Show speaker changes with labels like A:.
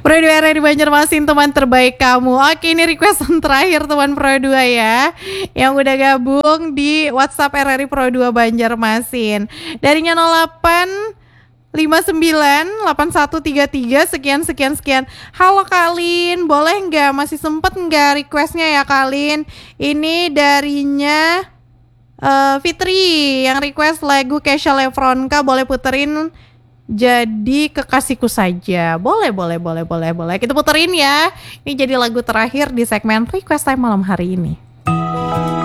A: Pro 2 RRI Banjarmasin, teman terbaik kamu. Oke, ini requestan terakhir teman Pro 2 ya, yang udah gabung di WhatsApp RRI Pro 2 Banjarmasin. Darinya 08598133 sekian. Halo Kalin, boleh nggak, masih sempet nggak requestnya ya Kalin? Ini darinya Fitri yang request lagu Kesha Lefronka, boleh puterin Jadi Kekasihku Saja. Boleh. Kita puterin ya. Ini jadi lagu terakhir di segmen Request Time malam hari ini.